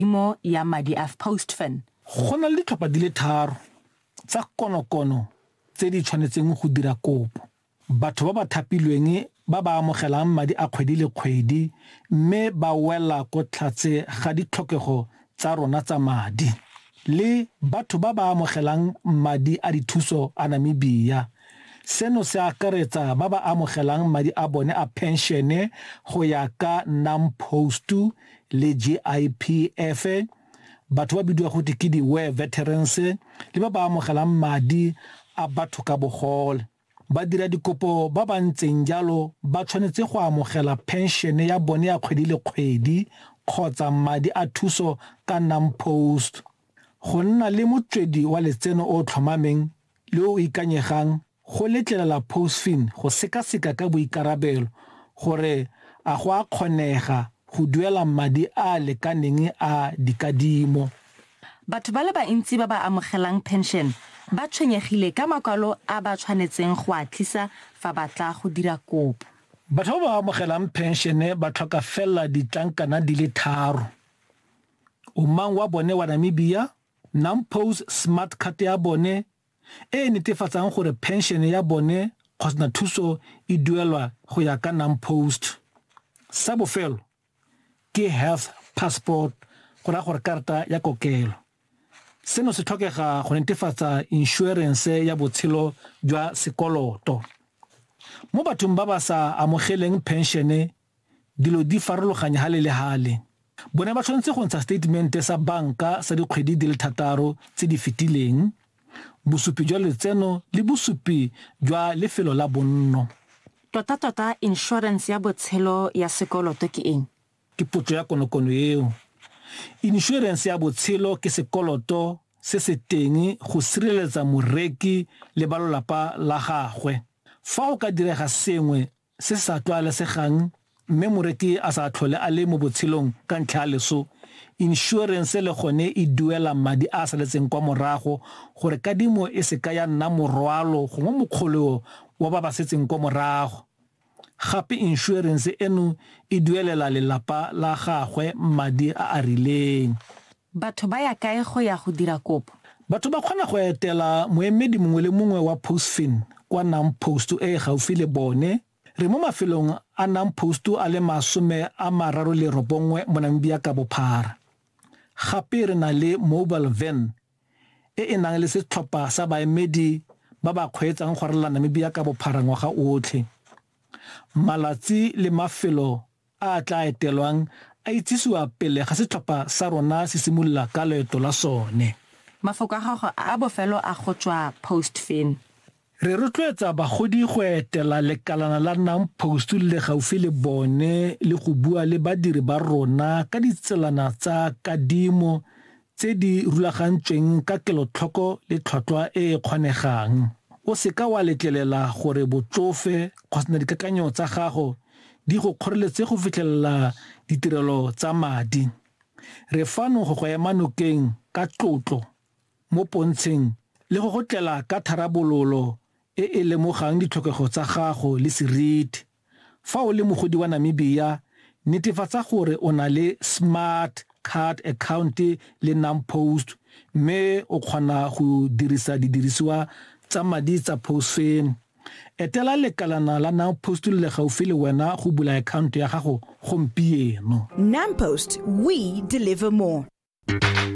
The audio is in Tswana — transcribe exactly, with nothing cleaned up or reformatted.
mo ya madi a PostFin. Go na le ditlhopha di le tharo tsa konokono tse di tshwanetseng go dira kopo. Batho ba ba thapilweng ba ba amogelang madi a kgwedi le kgwedi mme ba wela ko tlhatse ga ditlhokego tsa rona tsa madi. Le batho ba ba amogelang madi a dithuso a Namibia. Seno se akaretsa ba ba amogelang madi a bone a pensione go ya ka NAMPOST le G I P F. Batho ba bidiwa go ke di-war veterans le ba ba amogelang madi a batho ka bogole. Ba dira dikopo ba ba ntseng jalo ba tshwanetse go amogela pensione ya bone ya kgwedi le kgwedi kgotsa madi a thuso ka NAMPOST. Go nna le motswedi wa letseno o tlhomameng le o ikanyegang go letlelela PostFin go sekaseka ka boikarabelo gore a go a kgonega go duela madi a lekaneng a dikadimo. Batho ba le bantsi ba ba amogelang pension ba tshwenyegile ka makwalo a ba tshwanetseng go a tlisa fa ba tla go dira kopo. Batho ba ba amogelang pensione ba tlhoka fela ditlankana di le tharo. Umang wa bone wa Namibia, NAMPOST smart card ya bone e netefatsang gore pension ya bone kgotsa thuso e duelwa go ya ka NAMPOST. Sa bofelo ke health passport go ra gore karata ya kokelo. Seno se tlhokega go netefatsa insurance ya botshelo jwa sekoloto. Mo bathong ba ba sa amogeleng pensione dilo di farologanya hale le hale. Bone ba tshwanetse go ntsha statement sa banka sa dikgwedi di le thataro tse di fetileng, bosupi jwa letseno le bosupi jwa lefelo la bonno. Tota tota insurance ya botshelo ya sekoloto ke eng? Ke potso ya konokono eo. Insurance ya botshelo ke sekoloto se se teng go sireletsa moreki le balolapa la gagwe. Fa o ka direga sengwe se sa tlwaelesegang mme moreki a sa tlhole a le mo botshelong ka ntlha leso, insurance le gone e duela madi a saletseng kwa morago gore kadimo e se ka ya nna morwalo gongwe mokgolo wa ba ba setseng kwa morago. Gape insurance eno e duelela lelapa la gagwe madi a a rileng. Batho ba ya kae go ya go dira kopo? Batho ba kgona go etela moemedi mongwe le mongwe wa PostFin kwa NAMPOST e gaufi le bone. Re mo mafelong a NAMPOST a le masome a mararo le robongwe mo Namibia ka bophara. Gape re na le mobile van e e nang le setlhopha sa baemedi ba ba kgweetsang go rela Namibia ka bophara ngwaga otlhe. Malatsi le mafelo a tla etelwang a itsisiwa pele ga setlhopha sa rona se simolola ka leeto la sone. Mafoko a gago a bofelo a go tswa PostFin. Re rotloetsa bagodi go etela lekalana la NAMPOST le gaufi le bone le go bua le badiri ba rona ka ditselana tsa kadimo tse di rulagantsweng ka kelotlhoko le tlhotlhwa e e kgonegang. O se ka wa letlelela gore botsofe kgotsa dikakanyo tsa gago di go kgoreletse go fitlhelela ditirelo tsa madi. Re fano go go ema nokeng ka tlotlo mo pontsheng le go gotlela ka tharabololo e e lemogang ditlhokego tsa gago le seriti. Fa o le mogodi wa Namibia, netefatsa gore o na le smart card account le NAMPOST mme o kgona go dirisa didirisiwa tsa madi tsa PostFin. Etela lekalana la NAMPOST le gaufi le wena go bula account ya gago gompieno. NAMPOST, we deliver more.